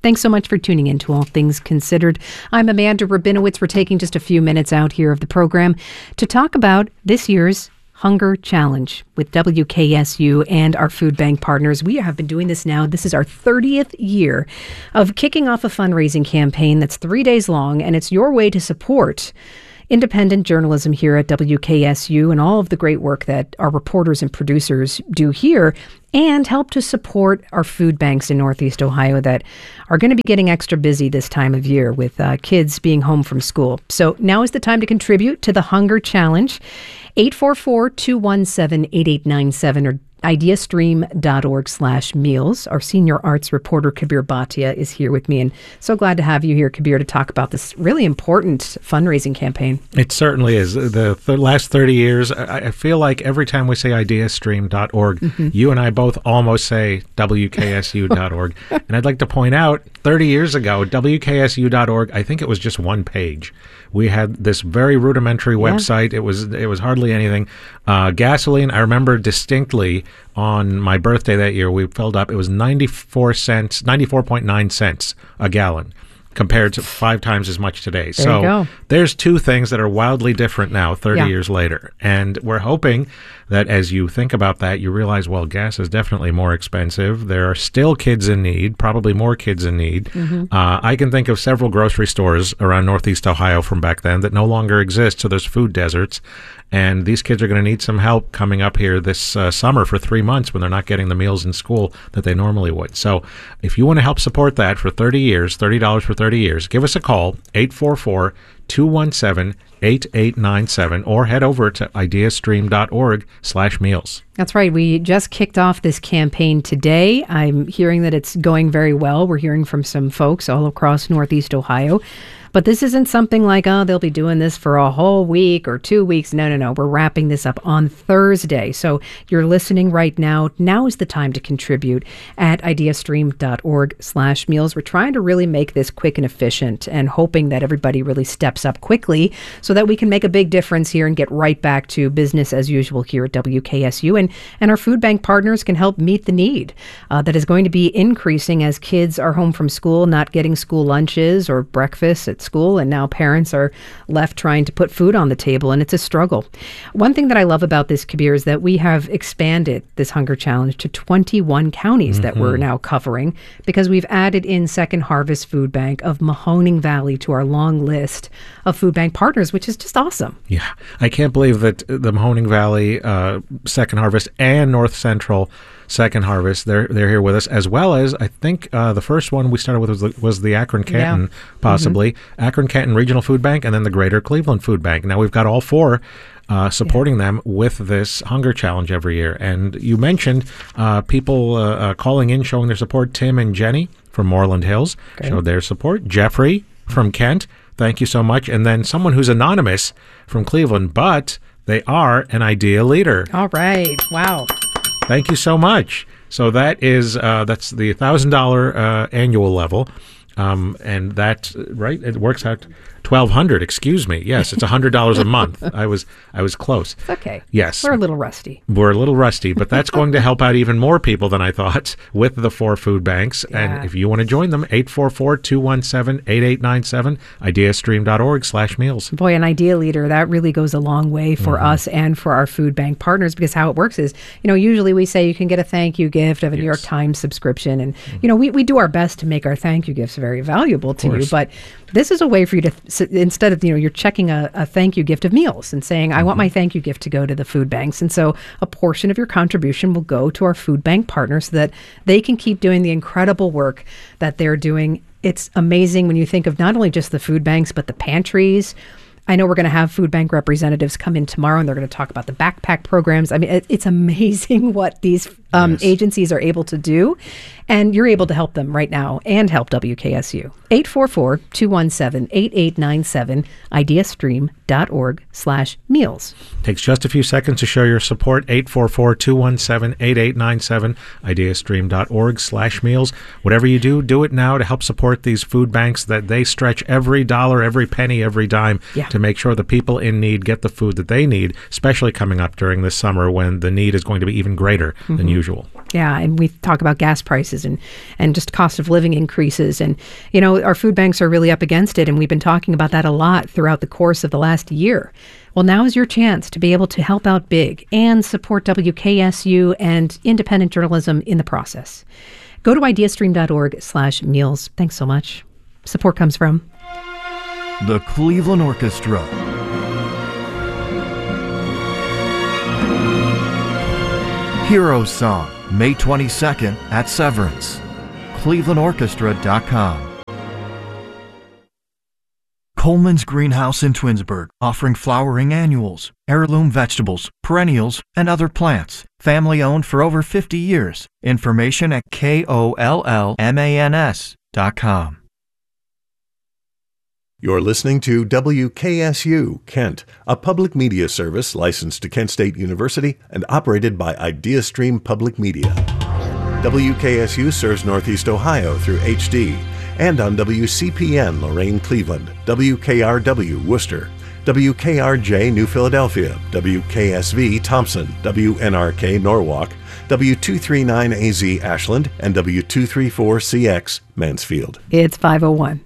Thanks so much for tuning in to All Things Considered. I'm Amanda Rabinowitz. We're taking just a few minutes out here of the program to talk about this year's Hunger Challenge with W K S U and our food bank partners. We have been doing this now. This is our thirtieth year of kicking off a fundraising campaign that's three days long, and it's your way to support independent journalism here at W K S U and all of the great work that our reporters and producers do here, and help to support our food banks in Northeast Ohio that are going to be getting extra busy this time of year with uh, kids being home from school. So now is the time to contribute to the Hunger Challenge. eight four four, two one seven, eight eight nine seven or ideastream.org slash meals. Our senior arts reporter, Kabir Bhatia, is here with me. And so glad to have you here, Kabir, to talk about this really important fundraising campaign. It certainly is. The, the last thirty years, I, I feel like every time we say ideastream dot org, mm-hmm. you and I both almost say W K S U dot org. And I'd like to point out, thirty years ago, W K S U dot org, I think it was just one page. We had this very rudimentary website. Yeah. It was it was hardly anything. Uh, gasoline, I remember distinctly on my birthday that year, we filled up. It was ninety-four cents, ninety-four point nine cents a gallon, compared to five times as much today. There so you go. There's two things that are wildly different now, thirty Yeah. years later. And we're hoping that as you think about that, you realize, well, gas is definitely more expensive. There are still kids in need, probably more kids in need. Mhm. Uh, I can think of several grocery stores around Northeast Ohio from back then that no longer exist, so there's food deserts. And these kids are going to need some help coming up here this uh, summer for three months when they're not getting the meals in school that they normally would. So if you want to help support that for thirty years, thirty dollars for thirty years, give us a call, eight four four, two one seven, eight eight nine seven, or head over to ideastream.org slash meals. That's right. We just kicked off this campaign today. I'm hearing that it's going very well. We're hearing from some folks all across Northeast Ohio. But this isn't something like, oh, they'll be doing this for a whole week or two weeks. No, no, no. We're wrapping this up on Thursday. So you're listening right now. Now is the time to contribute at ideastream.org slash meals. We're trying to really make this quick and efficient and hoping that everybody really steps up quickly so that we can make a big difference here and get right back to business as usual here at W K S U. And, and our food bank partners can help meet the need uh, that is going to be increasing as kids are home from school, not getting school lunches or breakfast at school, and now parents are left trying to put food on the table, and it's a struggle. One thing that I love about this, Kabir, is that we have expanded this Hunger Challenge to twenty-one counties mm-hmm. that we're now covering because we've added in Second Harvest Food Bank of Mahoning Valley to our long list of food bank partners, which is just awesome. Yeah, I can't believe that the Mahoning Valley uh, Second Harvest and North Central Second Harvest, they're they're here with us, as well as I think uh, the first one we started with was the, was the Akron Canton, yeah. possibly mm-hmm. Akron Canton Regional Food Bank, and then the Greater Cleveland Food Bank. Now we've got all four uh, supporting yeah. them with this Hunger Challenge every year. And you mentioned uh, people uh, uh, calling in, showing their support. Tim and Jenny from Moreland Hills Great. showed their support. Jeffrey from Kent, thank you so much. And then someone who's anonymous from Cleveland, but they are an IDEA leader. All right. Wow. Thank you so much. So that is uh, that's the one thousand dollars uh, annual level, um, and that right it works out twelve hundred. Excuse me. Yes, it's one hundred dollars a month. I was I was close. It's okay. Yes, we're a little rusty. We're a little rusty, but that's going to help out even more people than I thought with the four food banks. Yeah. And if you want to join them, eight four four, two one seven, eight eight nine seven, ideastream.org slash meals. Boy, an IDEA leader, that really goes a long way for mm-hmm. us and for our food bank partners, because how it works is, you know, usually we say you can get a thank you gift of a yes. New York Times subscription. And, mm-hmm. you know, we, we do our best to make our thank you gifts very valuable to you. But this is a way for you to, so instead of, you know, you're checking a, a thank you gift of meals and saying, I mm-hmm. want my thank you gift to go to the food banks. And so a portion of your contribution will go to our food bank partners so that they can keep doing the incredible work that they're doing. It's amazing when you think of not only just the food banks, but the pantries. I know we're going to have food bank representatives come in tomorrow, and they're going to talk about the backpack programs. I mean, it, it's amazing what these um, yes. agencies are able to do, and you're able to help them right now and help W K S U. eight four four, two one seven, eight eight nine seven, ideastream.org slash meals. Takes just a few seconds to show your support. eight four four, two one seven, eight eight nine seven, ideastream.org slash meals. Whatever you do, do it now to help support these food banks that they stretch every dollar, every penny, every dime yeah. to make sure the people in need get the food that they need, especially coming up during this summer when the need is going to be even greater mm-hmm. than usual. Yeah, and we talk about gas prices and, and just cost of living increases. And, you know, our food banks are really up against it, and we've been talking about that a lot throughout the course of the last year. Well, now is your chance to be able to help out big and support W K S U and independent journalism in the process. Go to ideastream.org slash meals. Thanks so much. Support comes from the Cleveland Orchestra. Hero Song, May twenty-second at Severance. cleveland orchestra dot com. Coleman's Greenhouse in Twinsburg, offering flowering annuals, heirloom vegetables, perennials, and other plants. Family owned for over fifty years. Information at K O L L M A N S dot com. You're listening to W K S U, Kent, a public media service licensed to Kent State University and operated by IdeaStream Public Media. W K S U serves Northeast Ohio through H D and on W C P N Lorain Cleveland, W K R W Worcester, W K R J New Philadelphia, W K S V Thompson, W N R K Norwalk, W two thirty-nine A Z Ashland, and W two thirty-four C X Mansfield. It's five oh one.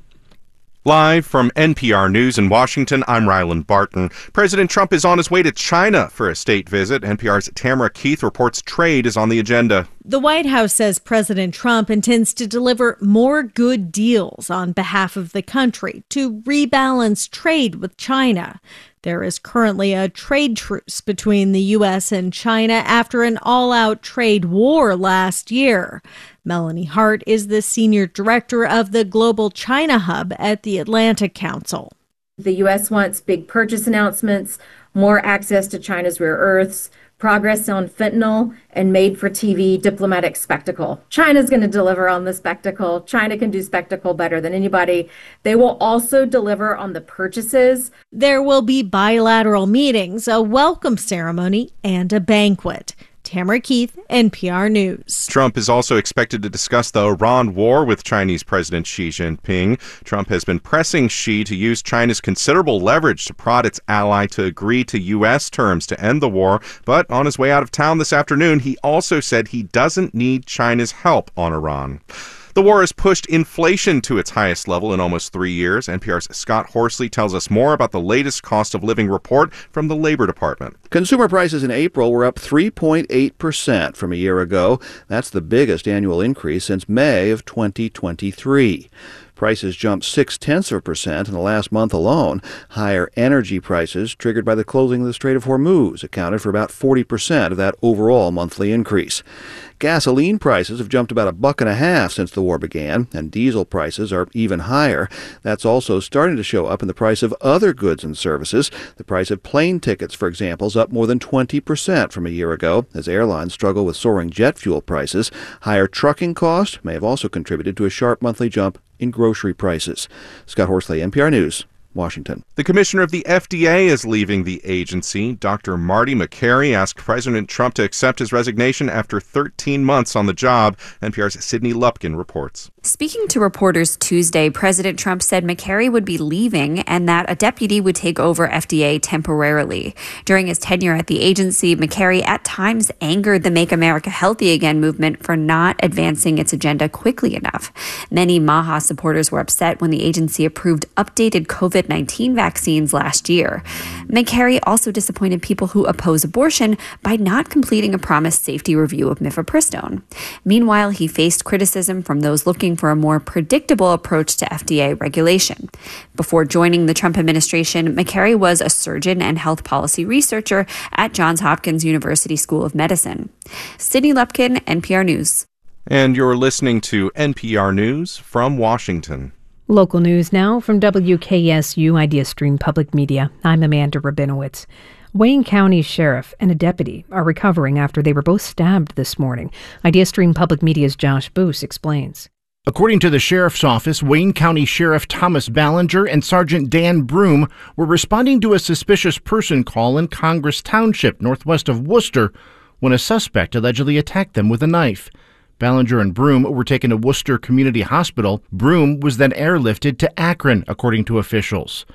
Live from N P R News in Washington, I'm Ryland Barton. President Trump is on his way to China for a state visit. N P R's Tamara Keith reports trade is on the agenda. The White House says President Trump intends to deliver more good deals on behalf of the country to rebalance trade with China. There is currently a trade truce between the U S and China after an all-out trade war last year. Melanie Hart is the senior director of the Global China Hub at the Atlantic Council. The U S wants big purchase announcements, more access to China's rare earths, progress on fentanyl, and made-for-T V diplomatic spectacle. China's going to deliver on the spectacle. China can do spectacle better than anybody. They will also deliver on the purchases. There will be bilateral meetings, a welcome ceremony, and a banquet. Tamara Keith, N P R News. Trump is also expected to discuss the Iran war with Chinese President Xi Jinping. Trump has been pressing Xi to use China's considerable leverage to prod its ally to agree to U S terms to end the war. But on his way out of town this afternoon, he also said he doesn't need China's help on Iran. The war has pushed inflation to its highest level in almost three years. N P R's Scott Horsley tells us more about the latest cost of living report from the Labor Department. Consumer prices in April were up three point eight percent from a year ago. That's the biggest annual increase since May of twenty twenty-three. Prices jumped six-tenths of a percent in the last month alone. Higher energy prices, triggered by the closing of the Strait of Hormuz, accounted for about forty percent of that overall monthly increase. Gasoline prices have jumped about a buck and a half since the war began, and diesel prices are even higher. That's also starting to show up in the price of other goods and services. The price of plane tickets, for example, is up more than twenty percent from a year ago as airlines struggle with soaring jet fuel prices. Higher trucking costs may have also contributed to a sharp monthly jump in grocery prices. Scott Horsley, N P R News, Washington. The commissioner of the F D A is leaving the agency. Doctor Marty Makary asked President Trump to accept his resignation after thirteen months on the job. N P R's Sydney Lupkin reports. Speaking to reporters Tuesday, President Trump said Makary would be leaving and that a deputy would take over F D A temporarily. During his tenure at the agency, Makary at times angered the Make America Healthy Again movement for not advancing its agenda quickly enough. Many MAHA supporters were upset when the agency approved updated COVID nineteen vaccines last year. Makary also disappointed people who oppose abortion by not completing a promised safety review of mifepristone. Meanwhile, he faced criticism from those looking for a more predictable approach to F D A regulation. Before joining the Trump administration, Makary was a surgeon and health policy researcher at Johns Hopkins University School of Medicine. Sydney Lupkin, N P R News. And you're listening to N P R News from Washington. Local news now from W K S U IdeaStream Public Media. I'm Amanda Rabinowitz. Wayne County Sheriff and a deputy are recovering after they were both stabbed this morning. IdeaStream Public Media's Josh Boos explains. According to the Sheriff's Office, Wayne County Sheriff Thomas Ballinger and Sergeant Dan Broom were responding to a suspicious person call in Congress Township, northwest of Worcester, when a suspect allegedly attacked them with a knife. Ballinger and Broom were taken to Worcester Community Hospital. Broom was then airlifted to Akron, according to officials.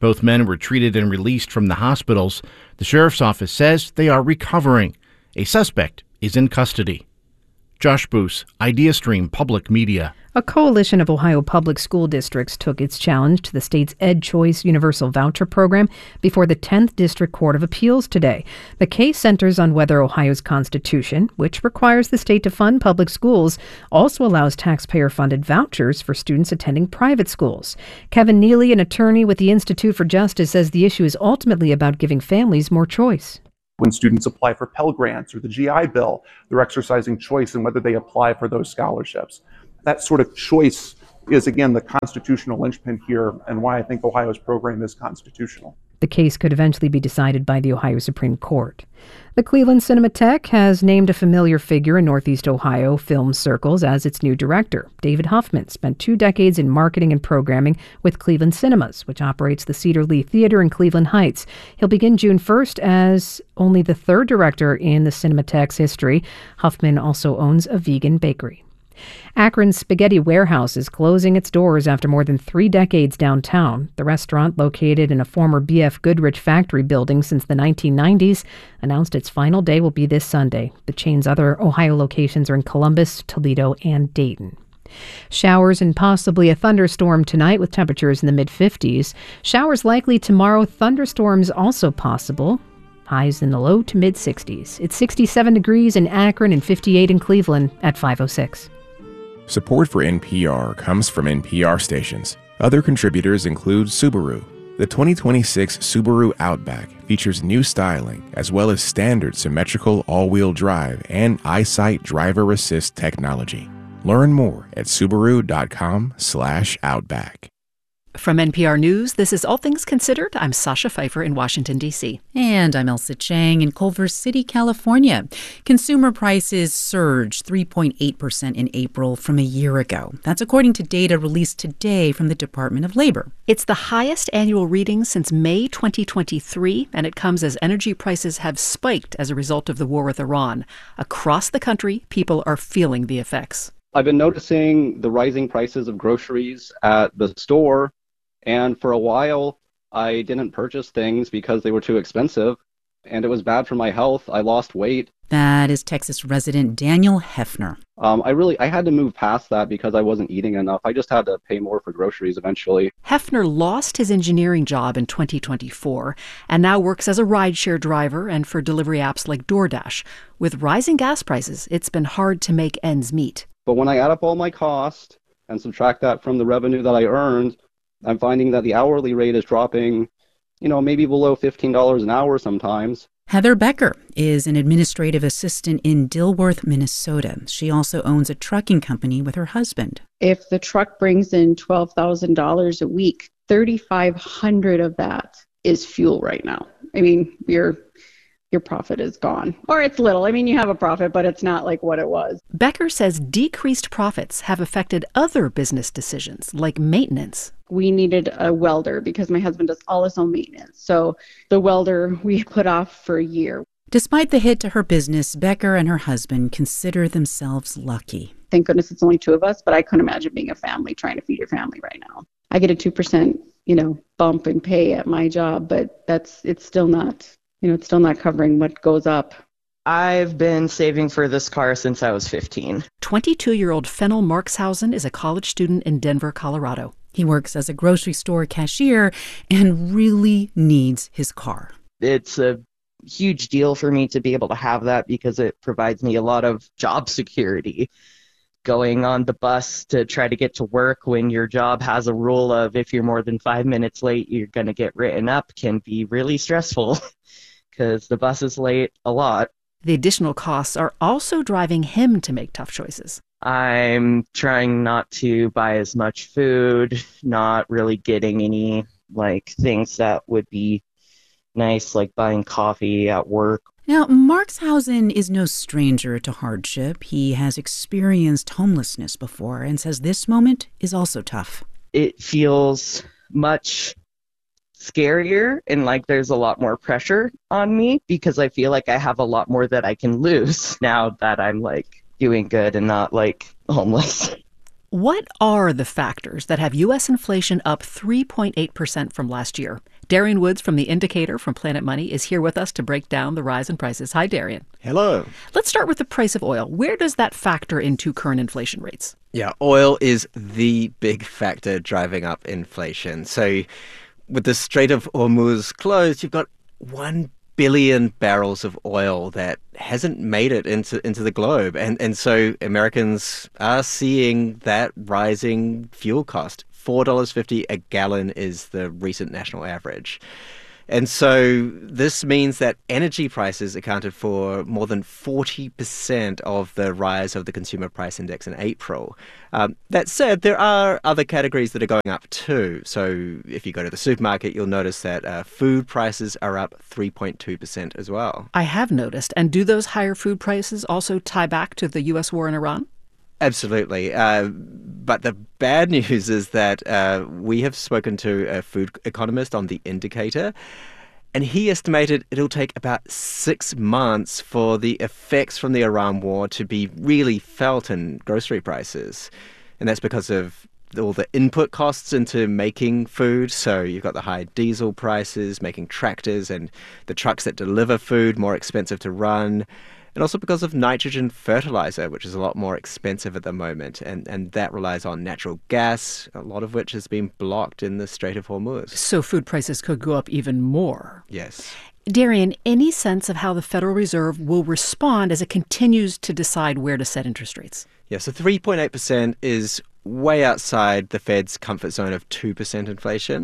Both men were treated and released from the hospitals. The sheriff's office says they are recovering. A suspect is in custody. Josh Boos, IdeaStream Public Media. A coalition of Ohio public school districts took its challenge to the state's EdChoice Universal Voucher Program before the tenth District Court of Appeals today. The case centers on whether Ohio's Constitution, which requires the state to fund public schools, also allows taxpayer-funded vouchers for students attending private schools. Kevin Neely, an attorney with the Institute for Justice, says the issue is ultimately about giving families more choice. When students apply for Pell Grants or the G I Bill, they're exercising choice in whether they apply for those scholarships. That sort of choice is, again, the constitutional linchpin here and why I think Ohio's program is constitutional. The case could eventually be decided by the Ohio Supreme Court. The Cleveland Cinematheque has named a familiar figure in Northeast Ohio film circles as its new director. David Huffman spent two decades in marketing and programming with Cleveland Cinemas, which operates the Cedar Lee Theater in Cleveland Heights. He'll begin June first as only the third director in the Cinematheque's history. Huffman also owns a vegan bakery. Akron's Spaghetti Warehouse is closing its doors after more than three decades downtown. The restaurant, located in a former B F Goodrich factory building since the nineteen nineties, announced its final day will be this Sunday. The chain's other Ohio locations are in Columbus, Toledo, and Dayton. Showers and possibly a thunderstorm tonight with temperatures in the mid-fifties. Showers likely tomorrow, thunderstorms also possible. Highs in the low to mid-sixties. It's sixty-seven degrees in Akron and fifty-eight in Cleveland at five oh six. Support for N P R comes from N P R stations. Other contributors include Subaru. The twenty twenty-six Subaru Outback features new styling as well as standard symmetrical all-wheel drive and EyeSight driver assist technology. Learn more at Subaru.com slash Outback. From N P R News, this is All Things Considered. I'm Sasha Pfeiffer in Washington, D C And I'm Elsa Chang in Culver City, California. Consumer prices surged three point eight percent in April from a year ago. That's according to data released today from the Department of Labor. It's the highest annual reading since May twenty twenty-three, and it comes as energy prices have spiked as a result of the war with Iran. Across the country, people are feeling the effects. I've been noticing the rising prices of groceries at the store. And for a while, I didn't purchase things because they were too expensive, and it was bad for my health. I lost weight. That is Texas resident Daniel Hefner. Um, I really, I had to move past that because I wasn't eating enough. I just had to pay more for groceries eventually. Hefner lost his engineering job in twenty twenty-four and now works as a rideshare driver and for delivery apps like DoorDash. With rising gas prices, it's been hard to make ends meet. But when I add up all my costs and subtract that from the revenue that I earned, I'm finding that the hourly rate is dropping, you know, maybe below fifteen dollars an hour sometimes. Heather Becker is an administrative assistant in Dilworth, Minnesota. She also owns a trucking company with her husband. If the truck brings in twelve thousand dollars a week, thirty-five hundred dollars of that is fuel right now. I mean, your your profit is gone. Or it's little. I mean, you have a profit, but it's not like what it was. Becker says decreased profits have affected other business decisions, like maintenance. We needed a welder because my husband does all his own maintenance. So the welder we put off for a year. Despite the hit to her business, Becker and her husband consider themselves lucky. Thank goodness it's only two of us, but I couldn't imagine being a family trying to feed your family right now. I get a two percent, you know, bump in pay at my job, but that's it's still not, you know, it's still not covering what goes up. I've been saving for this car since I was fifteen. twenty-two-year-old Fennel Markshausen is a college student in Denver, Colorado. He works as a grocery store cashier and really needs his car. It's a huge deal for me to be able to have that because it provides me a lot of job security. Going on the bus to try to get to work when your job has a rule of if you're more than five minutes late, you're going to get written up can be really stressful because the bus is late a lot. The additional costs are also driving him to make tough choices. I'm trying not to buy as much food, not really getting any like things that would be nice, like buying coffee at work. Now, Markshausen is no stranger to hardship. He has experienced homelessness before and says this moment is also tough. It feels much scarier and like there's a lot more pressure on me because I feel like I have a lot more that I can lose now that I'm like doing good and not like homeless. What are the factors that have U S inflation up three point eight percent from last year? Darian Woods from The Indicator from Planet Money is here with us to break down the rise in prices. Hi, Darian. Hello. Let's start with the price of oil. Where does that factor into current inflation rates? Yeah, oil is the big factor driving up inflation. So with the Strait of Hormuz closed, you've got one billion barrels of oil that hasn't made it into into the globe. And and so Americans are seeing that rising fuel cost. four dollars fifty a gallon is the recent national average. And so this means that energy prices accounted for more than forty percent of the rise of the Consumer Price Index in April. Um, that said, there are other categories that are going up too. So if you go to the supermarket, you'll notice that uh, food prices are up three point two percent as well. I have noticed. And do those higher food prices also tie back to the U S war in Iran? Absolutely. Uh, but the bad news is that uh, we have spoken to a food economist on The Indicator, and he estimated it'll take about six months for the effects from the Iran war to be really felt in grocery prices. And that's because of all the input costs into making food. So you've got the high diesel prices, making tractors and the trucks that deliver food more expensive to run. And also because of nitrogen fertilizer, which is a lot more expensive at the moment. And, and that relies on natural gas, a lot of which has been blocked in the Strait of Hormuz. So food prices could go up even more. Yes. Darian, any sense of how the Federal Reserve will respond as it continues to decide where to set interest rates? Yeah, so three point eight percent is way outside the Fed's comfort zone of two percent inflation.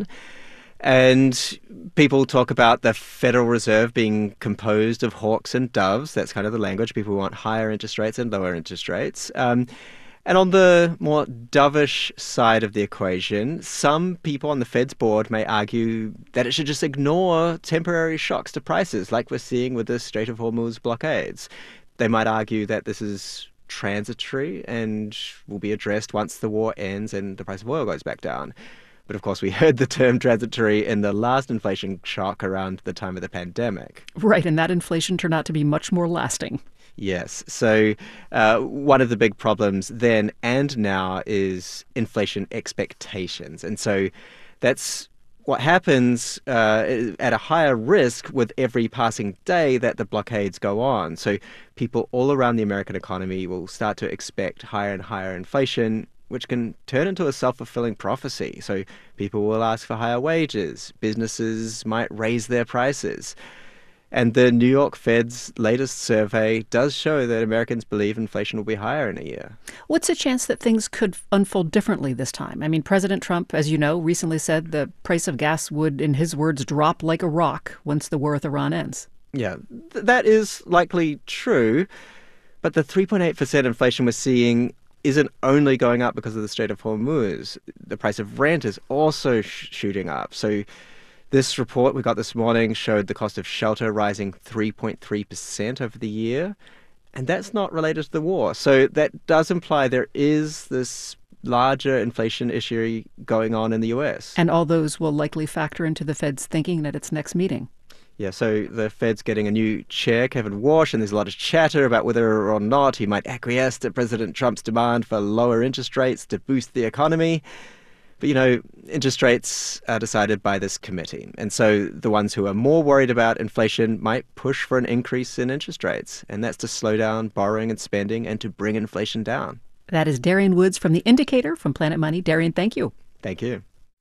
And people talk about the Federal Reserve being composed of hawks and doves. That's kind of the language. People want higher interest rates and lower interest rates. Um, and on the more dovish side of the equation, some people on the Fed's board may argue that it should just ignore temporary shocks to prices, like we're seeing with the Strait of Hormuz blockades. They might argue that this is transitory and will be addressed once the war ends and the price of oil goes back down. But of course, we heard the term transitory in the last inflation shock around the time of the pandemic. Right, and that inflation turned out to be much more lasting. Yes. So uh, one of the big problems then and now is inflation expectations. And so that's what happens uh, at a higher risk with every passing day that the blockades go on. So people all around the American economy will start to expect higher and higher inflation, which can turn into a self-fulfilling prophecy. So people will ask for higher wages. Businesses might raise their prices. And the New York Fed's latest survey does show that Americans believe inflation will be higher in a year. What's the chance that things could unfold differently this time? I mean, President Trump, as you know, recently said the price of gas would, in his words, drop like a rock once the war with Iran ends. Yeah, th- that is likely true. But the three point eight percent inflation we're seeing isn't only going up because of the Strait of Hormuz. The price of rent is also sh- shooting up. So this report we got this morning showed the cost of shelter rising three point three percent over the year. And that's not related to the war. So that does imply there is this larger inflation issue going on in the U S. And all those will likely factor into the Fed's thinking at its next meeting. Yeah, so the Fed's getting a new chair, Kevin Warsh, and there's a lot of chatter about whether or not he might acquiesce to President Trump's demand for lower interest rates to boost the economy. But, you know, interest rates are decided by this committee. And so the ones who are more worried about inflation might push for an increase in interest rates. And that's to slow down borrowing and spending and to bring inflation down. That is Darian Woods from The Indicator from Planet Money. Darian, thank you. Thank you.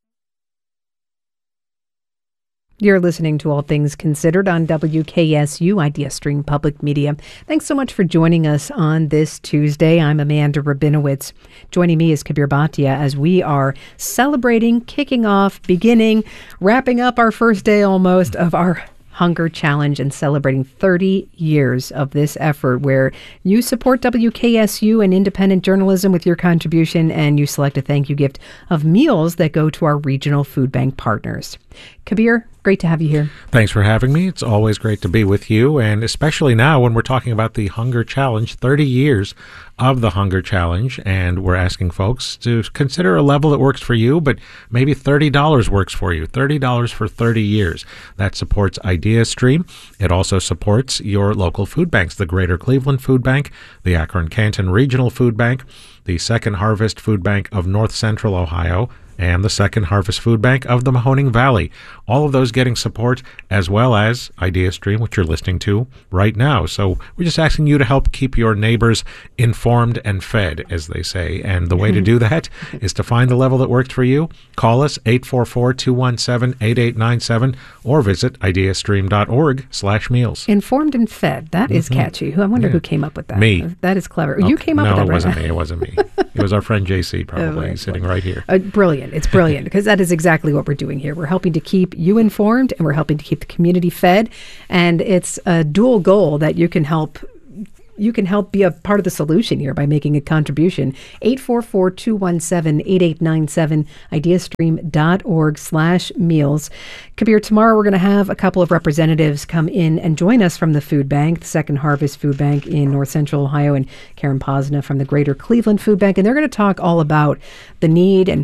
You're listening to All Things Considered on W K S U IdeaStream Public Media. Thanks so much for joining us on this Tuesday. I'm Amanda Rabinowitz. Joining me is Kabir Bhatia as we are celebrating, kicking off, beginning, wrapping up our first day almost of our Hunger Challenge and celebrating thirty years of this effort where you support W K S U and independent journalism with your contribution, and you select a thank you gift of meals that go to our regional food bank partners. Kabir, great to have you here. Thanks for having me. It's always great to be with you, and especially now when we're talking about the Hunger Challenge, thirty years of the Hunger Challenge, and we're asking folks to consider a level that works for you, but maybe thirty dollars works for you. thirty dollars for thirty years. That supports IdeaStream. It also supports your local food banks, the Greater Cleveland Food Bank, the Akron-Canton Regional Food Bank, the Second Harvest Food Bank of North Central Ohio, and the Second Harvest Food Bank of the Mahoning Valley. All of those getting support, as well as IdeaStream, which you're listening to right now. So we're just asking you to help keep your neighbors informed and fed, as they say. And the way to do that is to find the level that works for you. Call us, eight four four, two one seven, eight eight nine seven, or visit ideastream.org slash meals. Informed and fed. That is Mhm. catchy. Who I wonder Yeah. who came up with that. Me. That is clever. Okay. You came up no, with that, it right? wasn't me. It wasn't me. It was our friend J C, probably, Oh, sitting right here. Uh, brilliant. It's brilliant because that is exactly what we're doing here. We're helping to keep you informed and we're helping to keep the community fed. And it's a dual goal that you can help you can help be a part of the solution here by making a contribution. eight four four, two one seven, eight eight nine seven, ideastream.org slash meals. Kabir, tomorrow we're going to have a couple of representatives come in and join us from the food bank, the Second Harvest Food Bank in North Central Ohio, and Karen Posna from the Greater Cleveland Food Bank. And they're going to talk all about the need and